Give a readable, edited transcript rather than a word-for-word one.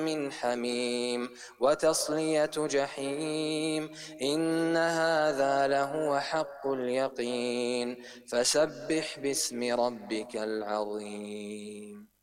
من حميم وتصلية جحيم إن هذا لهو حق اليقين فسبح باسم ربك العظيم.